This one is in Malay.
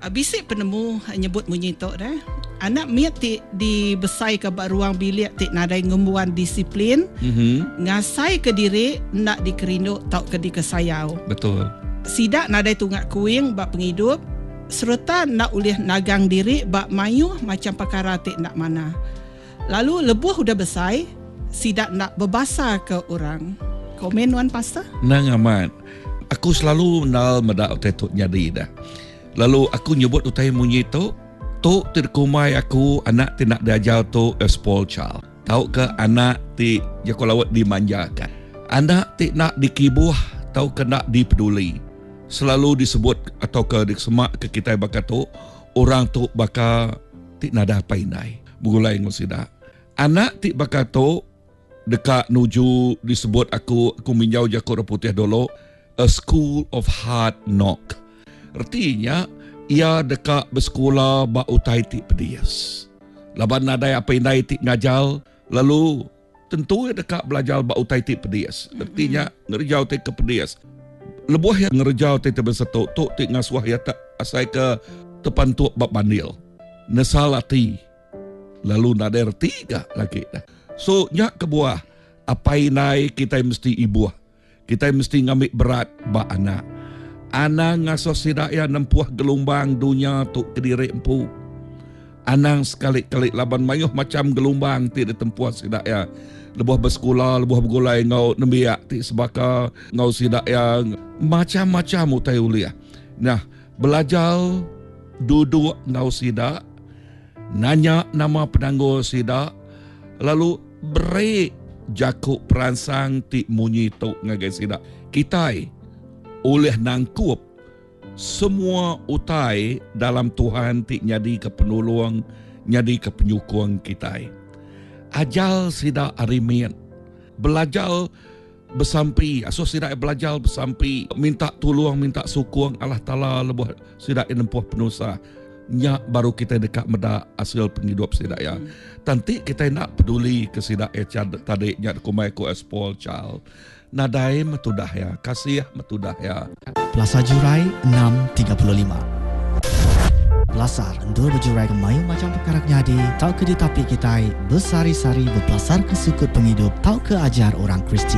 Bisik penemu nyebut munyi tok dah. Anak miat di besai ke ruang bilik nadai ngembuan disiplin. Ngasai ke diri nak dikerinduk tau ke di kesayau. Betul. Sidak nadai tunggak kuing bak penghidup serta nak ulih nagang diri bak mayuh macam perkara nak mana. Lalu lebuh udah besai, sidak nak berbahasa ke orang. Komen Wan Pastor? Nang amat. Aku selalu nal medak tetuk nyadi dah. Lalu aku nyebut utai munyi tu terkumai aku anak tidak diajar tu a spoiled child. Tahu ke anak jakolawat dimanjakan. Anak nak dikibuh, tahu ke nak dipeduli. Selalu disebut atau ke disemak ke kita bakal tu orang tu bakal nak ada painai. Begulai ngusida. Anak bakal tu dekat nuju disebut aku minjau jakor putih dulu a school of hard knock. Artinya ia dekat bersekolah bak utai tik pedias. Laban nadai apa indai tik ngajal, lalu tentu ia dekat belajar bak utai tik pedias. Artinya ngerjau tik ke pedias. Lebuh yang ngerjau tik terbesetuk, tuk tik ngasuah ya tak asai ke tepan tuk bak bandil. Nesalati. Lalu nadai reti gak lagi dah. So nyak kebuah apa indai kita mesti ibuah. Kita mesti ngambil berat bak anak. Anang ngasuh sidaya nempuh gelombang dunia tu kediri empu. Anang sekali-kali laban mayuh macam gelombang tidak tempuh sidaya. Lebuh bersekolah, lebuh bergulai ngau nembiak ti sebaka ngau sidaya macam-macam utai uliah. Nah, belajar duduk ngau sidak, nanya nama penangguh sidak, lalu beri jakuk peransang ti munyi tu ngagai sidak. Kitai oleh nangkup semua utai dalam Tuhan tik nyadi ke penolong, nyadi ke penyukung kita. Ajal sidak arimian. Belajar bersampi, asuh sidak belajar bersampi, minta tolong, minta sukung Allah Ta'ala lebuh sidak nempuh penusa. Nyak baru kita dekat meda hasil penghidup sidak ya. Tanti kita nak peduli ke sidak tadi nyak kumai ku spoiled child. Nadai metudah ya, kasih metudah ya. Plaza Jurai 635. Belasar endul berjurai ke mayu macam perkara nyadi. Tau ke di tapi kita bersari-sari berpelasar ke sukut penghidup. Tau ke ajar orang Kristi.